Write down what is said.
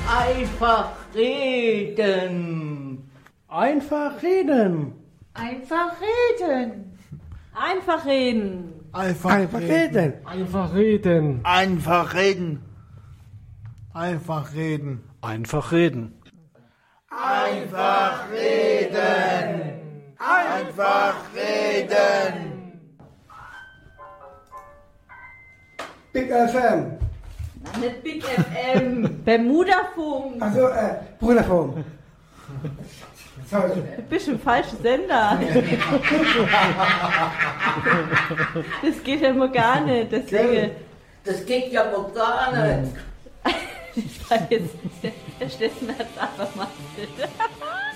Einfach reden. Einfach reden. Einfach reden. Einfach reden. Einfach reden. Einfach reden. Einfach reden. Einfach reden. Einfach reden. Einfach reden. Einfach reden. Big FM. Nein, nicht Big FM. Bermudafunk. Also, Bruderfunk. Sorry. Du bist im falschen Sender. Das geht ja mal gar nicht. Deswegen. Das geht ja wohl gar nicht. Das war jetzt der Steffen hat es einfach mal.